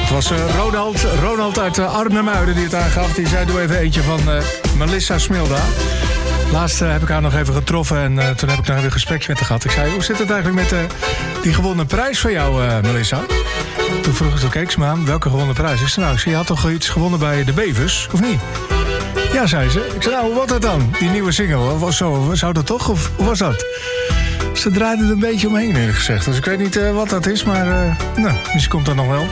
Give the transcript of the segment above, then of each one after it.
Het was Ronald uit Arnhem-Muiden die het aangaf. Die zei, doe even eentje van Melissa Smilda. Laatst heb ik haar nog even getroffen en toen heb ik nog even een gesprekje met haar gehad. Ik zei, hoe zit het eigenlijk met die gewonnen prijs van jou, Melissa? Toen keek ze me aan, welke gewonnen prijs? Ik zei, nou, je had toch iets gewonnen bij de Bevers, of niet? Ja, zei ze. Ik zei, nou, hoe was dat dan? Die nieuwe single, was zo, zou dat toch, of hoe was dat? Ze draaide er een beetje omheen, eerlijk gezegd. Dus ik weet niet wat dat is, maar misschien komt dat nog wel.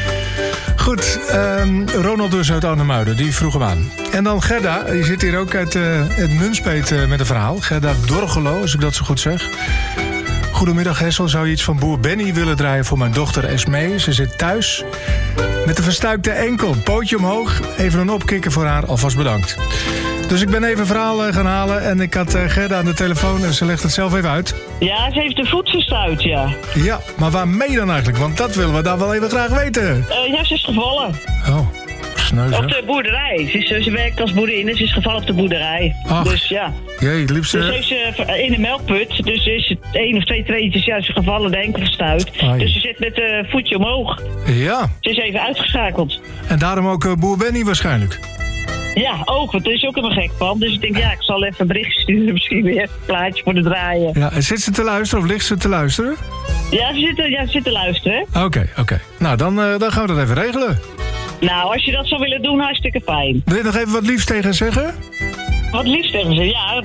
Goed, Ronald dus uit Arnhem-Muiden, die vroeg hem aan. En dan Gerda, die zit hier ook uit het Nunspeet met een verhaal. Gerda Dorgelo, als ik dat zo goed zeg. Goedemiddag Hessel, zou je iets van boer Benny willen draaien voor mijn dochter Esmee? Ze zit thuis met een verstuikte enkel. Pootje omhoog, even een opkikken voor haar, alvast bedankt. Dus ik ben even een verhaal gaan halen en ik had Gerda aan de telefoon en ze legt het zelf even uit. Ja, ze heeft de voet verstuit, ja. Ja, maar waarmee dan eigenlijk? Want dat willen we daar wel even graag weten. Ja, ze is gevallen. Oh, sneu zeg. Op de boerderij. Ze werkt als boerin en ze is gevallen op de boerderij. Ach, dus ja. Jee, liefste. Dus heeft ze in de melkput. Dus is het 1 of 2 treetjes, ja, ze is gevallen, de enkel verstuit. Ai. Dus ze zit met het voetje omhoog. Ja. Ze is even uitgeschakeld. En daarom ook boer Benny waarschijnlijk. Ja, ook, want er is ook helemaal gek van. Dus ik denk, ja, ik zal even een berichtje sturen. Misschien weer een plaatje voor de draaien. Ja, en zit ze te luisteren of ligt ze te luisteren? Ja, ze zit te luisteren. Oké. Nou, dan gaan we dat even regelen. Nou, als je dat zou willen doen, hartstikke fijn. Wil je nog even wat liefs tegen haar zeggen? Wat liefst tegen ze, ja,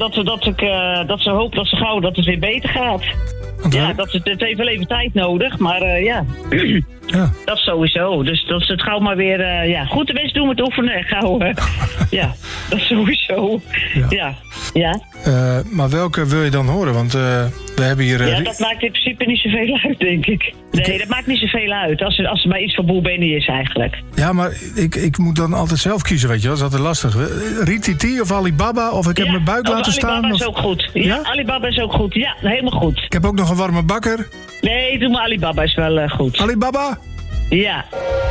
dat ze hoopt dat het weer beter gaat. Ja, het heeft wel even tijd nodig, maar ja. Ja. Dat sowieso. Dus dat ze het gauw maar weer goed de best doen met oefenen. Gauw. Ja, dat sowieso. Ja. Maar welke wil je dan horen? Want we hebben hier... ja, dat maakt in principe niet zoveel uit, denk ik. Nee, dat maakt niet zoveel uit. Als er maar iets van boer Benny is eigenlijk. Ja, maar ik moet dan altijd zelf kiezen, weet je wel. Dat is altijd lastig. Rititi of Alibaba of ik heb mijn buik laten staan. Alibaba is ook goed. Ja, Alibaba is ook goed. Ja, helemaal goed. Ik heb ook nog een warme bakker. Nee, doe maar Alibaba is wel goed. Alibaba? Ja.